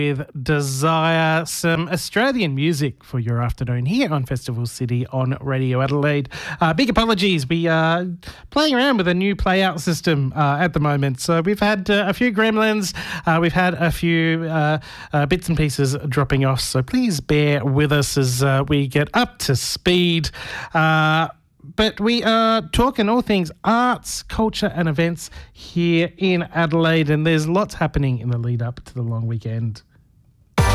with Desire, some Australian music for your afternoon here on Festival City on Radio Adelaide. Big apologies, we are playing around with a new playout system at the moment. So we've had a few gremlins, we've had a few bits and pieces dropping off. So please bear with us as we get up to speed. But we are talking all things arts, culture and events here in Adelaide, and there's lots happening in the lead up to the long weekend.